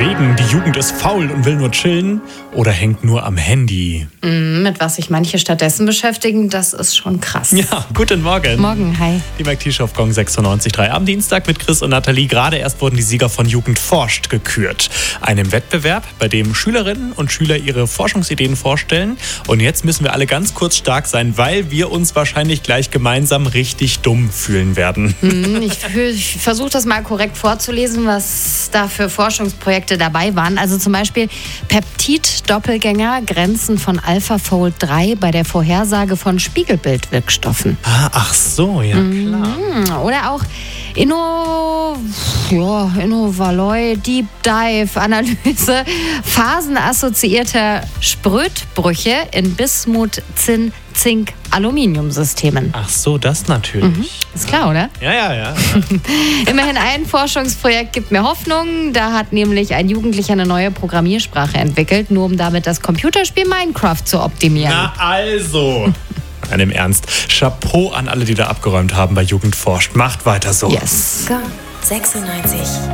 bewegen. Die Jugend ist faul und will nur chillen oder hängt nur am Handy. Mit was sich manche stattdessen beschäftigen, das ist schon krass. Ja, guten Morgen. Morgen, hi. Die Mike auf Gong 96.3 am Dienstag mit Chris und Nathalie. Gerade erst wurden die Sieger von Jugend forscht gekürt. Einem Wettbewerb, bei dem Schülerinnen und Schüler ihre Forschungsideen vorstellen. Und jetzt müssen wir alle ganz kurz stark sein, weil wir uns wahrscheinlich gleich gemeinsam richtig dumm fühlen werden. Ich versuche das mal korrekt vorzulesen, was da für Forschungsprojekte dabei waren. Also zum Beispiel Peptid-Doppelgänger, Grenzen von AlphaFold 3 bei der Vorhersage von Spiegelbildwirkstoffen. Ach so, ja klar. Oder auch Innovaloy, Deep Dive, Analyse phasenassoziierter Sprötbrüche in Bismut, Zinn, Zink, Aluminiumsystemen. Ach so, das natürlich. Ist klar, oder? Ja. Immerhin ein Forschungsprojekt gibt mir Hoffnung. Da hat nämlich ein Jugendlicher eine neue Programmiersprache entwickelt, nur um damit das Computerspiel Minecraft zu optimieren. Na also. Im Ernst. Chapeau an alle, die da abgeräumt haben bei Jugend forscht. Macht weiter so. Yes. Gong 96.